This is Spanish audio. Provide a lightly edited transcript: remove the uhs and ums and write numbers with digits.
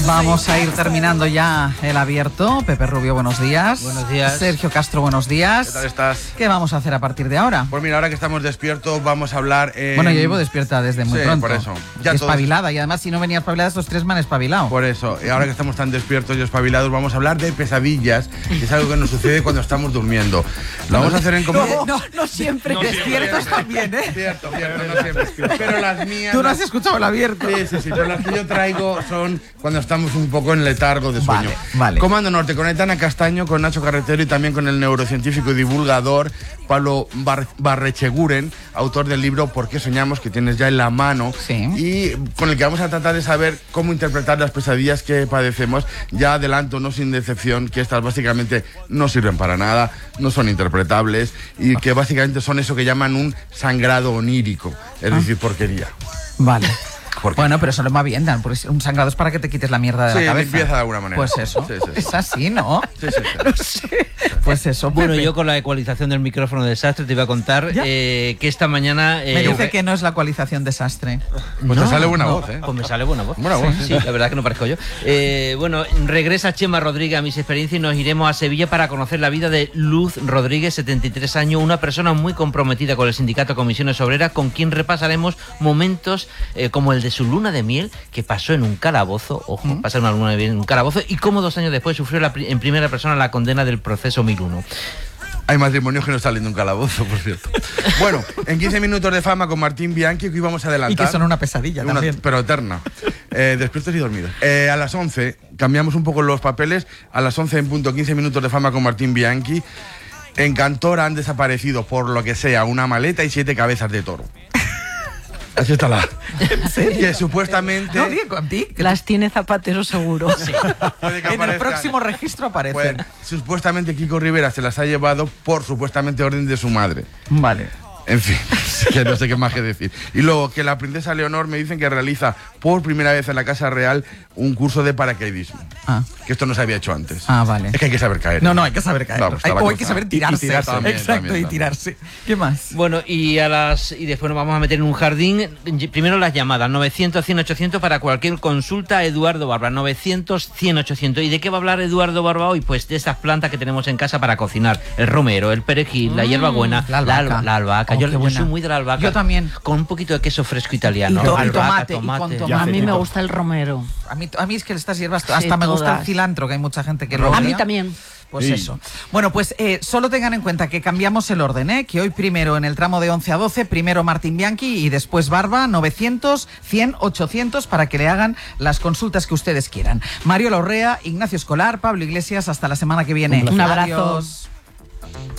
Vamos a ir terminando ya el abierto. Pepe Rubio, buenos días. Buenos días. Sergio Castro, buenos días. ¿Qué tal estás? ¿Qué vamos a hacer a partir de ahora? Pues mira, ahora que estamos despiertos vamos a hablar... Bueno, yo llevo despierta desde muy pronto. Por eso. Ya espabilada, y además si no venía espabilada, estos tres me han espabilado. Por eso, y ahora que estamos tan despiertos y espabilados, vamos a hablar de pesadillas, que es algo que nos sucede cuando estamos durmiendo. Lo vamos a hacer en No siempre, que despiertos también, ¿eh? Cierto, no siempre. Pero las mías... Tú no has escuchado el abierto. Sí, pero las que yo traigo son cuando estamos un poco en letargo de sueño. Vale. Comando Norte, con Aitana Castaño, con Nacho Carretero y también con el neurocientífico y divulgador Pablo Barrecheguren, autor del libro ¿Por qué soñamos?, que tienes ya en la mano, y con el que vamos a tratar de saber cómo interpretar las pesadillas que padecemos. Ya adelanto, no sin decepción, que estas básicamente no sirven para nada, no son interpretables y que básicamente son eso que llaman un sangrado onírico, es decir, porquería. Vale. Bueno, pero eso lo va bien, Dan, porque un sangrado es para que te quites la mierda de la cabeza. Limpieza de alguna manera. Pues eso, sí. Es así, ¿no? Sí. No sé. Pues eso, Bueno, Pepe. yo con la ecualización del micrófono de desastre te iba a contar que esta mañana... Me dice que no es la ecualización desastre. Pues te sale buena voz, ¿eh? Pues me sale buena voz. Buena voz, sí, la verdad que no parezco yo. Bueno, regresa Chema Rodríguez a Mis Experiencias y nos iremos a Sevilla para conocer la vida de Luz Rodríguez, 73 años, una persona muy comprometida con el sindicato Comisiones Obreras, con quien repasaremos momentos como el de su luna de miel, que pasó en un calabozo, pasar una luna de miel en un calabozo, y cómo 2 años después sufrió en primera persona la condena del proceso 1001. Hay matrimonios que no salen de un calabozo, por cierto. Bueno, en 15 minutos de fama con Martín Bianchi, que hoy vamos a adelantar. Y que son una pesadilla también. Pero eterna. Despiertos y dormidos. A las 11, cambiamos un poco los papeles. A las 11 en punto, 15 minutos de fama con Martín Bianchi. En Cantora han desaparecido, por lo que sea, una maleta y 7 cabezas de toro. Así está la... ¿En serio? Que supuestamente... No, Diego, a ti. Las tiene Zapatero seguro. Sí. En el próximo registro aparece. Bueno, supuestamente Kiko Rivera se las ha llevado por supuestamente orden de su madre. Vale. En fin, que no sé qué más que decir. Y luego que la princesa Leonor me dicen que realiza por primera vez en la Casa Real un curso de paracaidismo. Que esto no se había hecho antes. Vale. Es que hay que saber caer. No, hay que saber caer. Hay que saber tirarse. Exacto, y tirarse. ¿Qué más? Bueno, y después nos vamos a meter en un jardín. Primero las llamadas, 900-100-800 para cualquier consulta. Eduardo Barba, 900-100-800. ¿Y de qué va a hablar Eduardo Barba hoy? Pues de esas plantas que tenemos en casa para cocinar. El romero, el perejil, la hierbabuena, la albahaca. Yo soy muy de la albahaca. Yo también. Con un poquito de queso fresco italiano. Y tomate. A mí me gusta el romero. A mí es que estas hierbas, hasta me gusta el cilantro, que hay mucha gente que lo odia. A mí también. Pues eso. Bueno, pues solo tengan en cuenta que cambiamos el orden, que hoy primero en el tramo de 11 a 12, primero Martín Bianchi y después Barba, 900, 100, 800 para que le hagan las consultas que ustedes quieran. Mario Larrea, Ignacio Escolar, Pablo Iglesias, hasta la semana que viene. Un abrazo. Adiós.